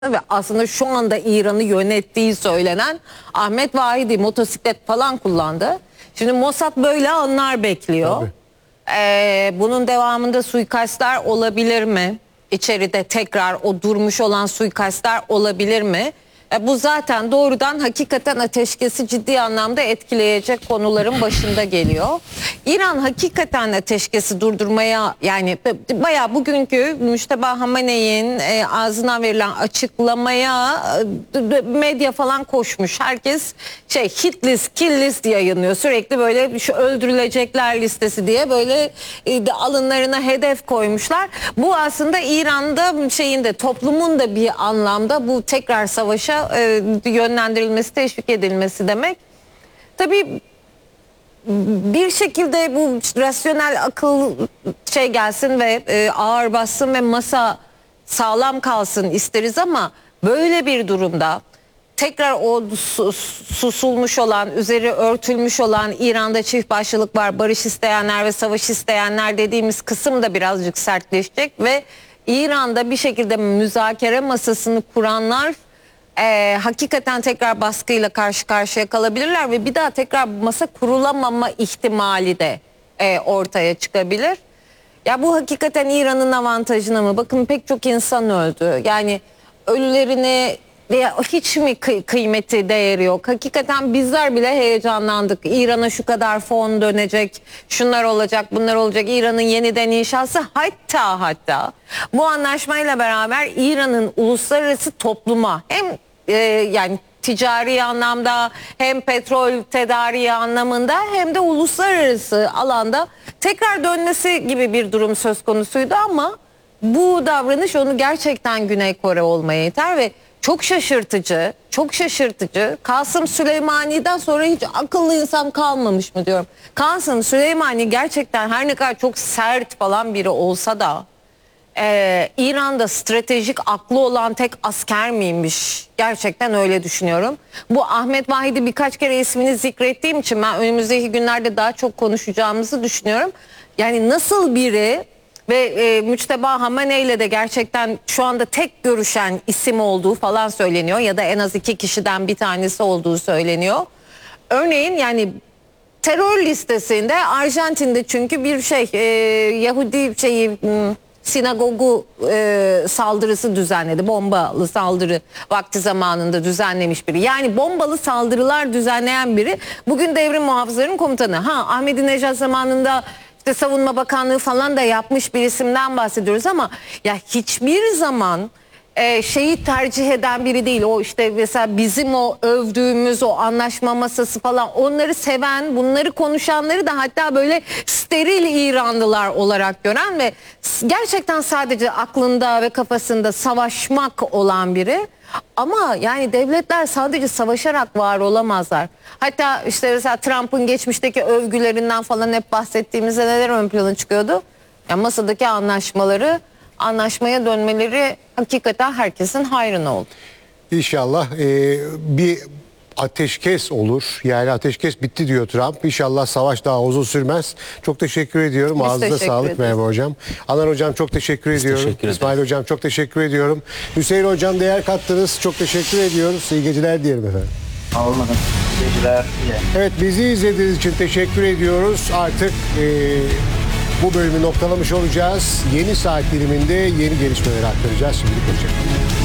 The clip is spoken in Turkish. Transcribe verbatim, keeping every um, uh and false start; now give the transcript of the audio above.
ve aslında şu anda İran'ı yönettiği söylenen Ahmet Vahidi motosiklet falan kullandı. Şimdi Mossad böyle anlar bekliyor. Ee, bunun devamında suikastlar olabilir mi? İçeride tekrar o durmuş olan suikastlar olabilir mi? E, bu zaten doğrudan hakikaten ateşkesi ciddi anlamda etkileyecek konuların başında geliyor. İran hakikaten ateşkesi durdurmaya, yani bayağı bugünkü Müşteba Hamaney'in e, ağzından verilen açıklamaya e, medya falan koşmuş. Herkes şey hit list, kill list yayınlıyor. Sürekli böyle şu öldürülecekler listesi diye böyle e, alınlarına hedef koymuşlar. Bu aslında İran'da şeyinde, toplumun da bir anlamda bu tekrar savaşa e, yönlendirilmesi, teşvik edilmesi demek. Tabii bir şekilde bu rasyonel akıl şey gelsin ve e, ağır bassın ve masa sağlam kalsın isteriz ama böyle bir durumda tekrar o susulmuş olan, üzeri örtülmüş olan İran'da çift başlılık var, barış isteyenler ve savaş isteyenler dediğimiz kısım da birazcık sertleşecek ve İran'da bir şekilde müzakere masasını kuranlar e, hakikaten tekrar baskıyla karşı karşıya kalabilirler ve bir daha tekrar masa kurulamama ihtimali de e, ortaya çıkabilir. Ya bu hakikaten İran'ın avantajına mı? Bakın pek çok insan öldü. Yani ölülerini veya hiç mi kı kıymeti, değeri yok? Hakikaten bizler bile heyecanlandık. İran'a şu kadar fon dönecek, şunlar olacak, bunlar olacak. İran'ın yeniden inşası, hatta hatta bu anlaşmayla beraber İran'ın uluslararası topluma hem e, yani ticari anlamda hem petrol tedariği anlamında hem de uluslararası alanda tekrar dönmesi gibi bir durum söz konusuydu ama bu davranış onu gerçekten Güney Kore olmaya iter ve çok şaşırtıcı, çok şaşırtıcı. Kasım Süleymani'den sonra hiç akıllı insan kalmamış mı diyorum. Kasım Süleymani gerçekten her ne kadar çok sert falan biri olsa da e, İran'da stratejik aklı olan tek asker miymiş? Gerçekten öyle düşünüyorum. Bu Ahmet Vahidi birkaç kere ismini zikrettiğim için ben önümüzdeki günlerde daha çok konuşacağımızı düşünüyorum. Yani nasıl biri ve e, Müşteba Hamaney ile de gerçekten şu anda tek görüşen isim olduğu falan söyleniyor ya da en az iki kişiden bir tanesi olduğu söyleniyor. Örneğin yani terör listesinde Arjantin'de çünkü bir şey e, Yahudi şeyi sinagogu e, saldırısı düzenledi. Bombalı saldırı vakti zamanında düzenlemiş biri. Yani bombalı saldırılar düzenleyen biri. Bugün devrim muhafızlarının komutanı. Ha, Ahmadinejad zamanında İşte Savunma Bakanlığı falan da yapmış bir isimden bahsediyoruz ama ya hiçbir zaman e, şeyi tercih eden biri değil. O işte mesela bizim o övdüğümüz o anlaşma masası falan, onları seven, bunları konuşanları da hatta böyle steril İranlılar olarak gören ve gerçekten sadece aklında ve kafasında savaşmak olan biri. Ama yani devletler sadece savaşarak var olamazlar. Hatta işte mesela Trump'ın geçmişteki övgülerinden falan hep bahsettiğimizde neler ön plana çıkıyordu? Yani masadaki anlaşmaları, anlaşmaya dönmeleri hakikaten herkesin hayrına oldu. İnşallah e, bir ateşkes olur. Yani ateşkes bitti diyor Trump. İnşallah savaş daha uzun sürmez. Çok teşekkür ediyorum. Biz Ağzınıza teşekkür sağlık ederiz. Merve Hocam. Anan Hocam çok teşekkür Biz ediyorum. teşekkür İsmail Hocam çok teşekkür ediyorum. Hüseyin Hocam değer kattınız. Çok teşekkür ediyoruz. İyi geceler diyelim efendim. Olmadı. Geceler. Evet, bizi izlediğiniz için teşekkür ediyoruz. Artık e, bu bölümü noktalamış olacağız. Yeni saat diliminde yeni gelişmeleri aktaracağız. Şimdilik hoşçakalın.